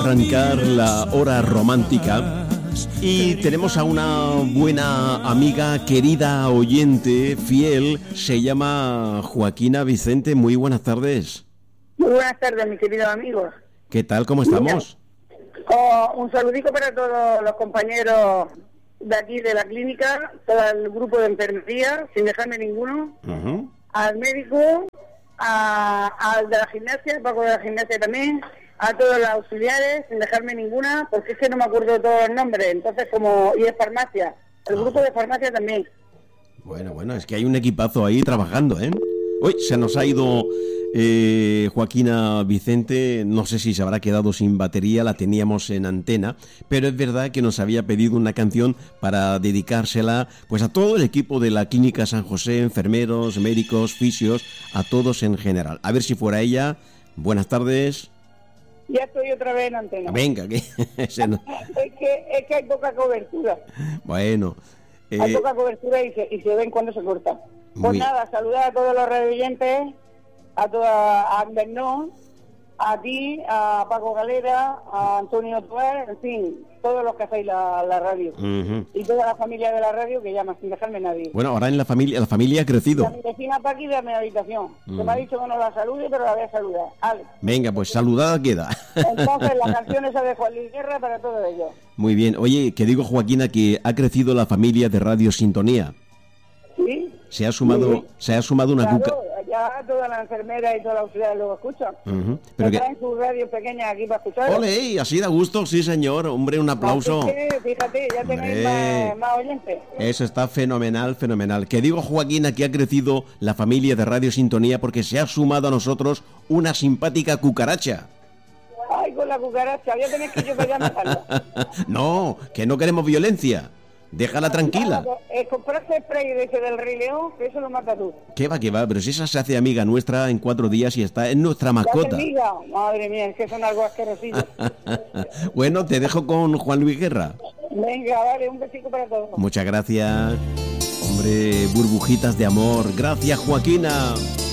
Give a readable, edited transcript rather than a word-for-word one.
arrancar la hora romántica y tenemos a una buena amiga, querida oyente, fiel, se llama Joaquina Vicente. Muy buenas tardes. Muy buenas tardes, mis queridos amigos. ¿Qué tal? ¿Cómo estamos? Un saludico para todos los compañeros de aquí de la clínica, todo el grupo de enfermería, sin dejarme ninguno, al médico, al de la gimnasia, Paco de la gimnasia también, a todos los auxiliares, sin dejarme ninguna, porque es que no me acuerdo de todos los nombres, entonces y de farmacia, el grupo de farmacia también. Bueno, es que hay un equipazo ahí trabajando, ¿eh? Hoy se nos ha ido Joaquina Vicente, no sé si se habrá quedado sin batería, la teníamos en antena, pero es verdad que nos había pedido una canción para dedicársela pues a todo el equipo de la Clínica San José, enfermeros, médicos, fisios, a todos en general. A ver si fuera ella. Buenas tardes. Ya estoy otra vez en antena. Venga, que es que hay poca cobertura. Bueno. Hay poca cobertura y se ven cuando se corta. Pues nada, saludar a todos los radioyentes, a Bernón, a ti, a Paco Galera, a Antonio Tuer, en fin, todos los que hacéis la radio. Y toda la familia de la radio que llama, sin dejarme nadie. Bueno, ahora en la familia ha crecido. A mi vecina Paqui de mi habitación, que me ha dicho que no la salude, pero la voy a saludar. Ale. Venga, pues saludada queda. Entonces, la canción esa de Juan Luis Guerra para todos ellos. Muy bien. Oye, que digo, Joaquina, que ha crecido la familia de Radio Sintonía. ¿Sí? Se ha sumado una claro, cuca. Ya todas las enfermeras y todas las auxiliares lo escuchan. Pero que traen sus radios pequeñas aquí para escuchar. ¡Ole! Así da gusto, sí señor. Hombre, un aplauso. Así que, fíjate, ya tenéis más oyentes. Eso está fenomenal. Que digo, Joaquina, que ha crecido la familia de Radio Sintonía porque se ha sumado a nosotros una simpática cucaracha. Ay, con la cucaracha, ya tenéis que yo para allá matarla. No, que no queremos violencia. Déjala tranquila. Comprarse spray de ese del Rey León, que eso lo mata tú. ¿Qué va? Pero si esa se hace amiga nuestra en 4 días y está en nuestra mascota. Amiga? Madre mía, es que son algo asquerosillos. Bueno, te dejo con Juan Luis Guerra. Venga, vale, un besito para todos. Muchas gracias. Hombre, burbujitas de amor. Gracias, Joaquina.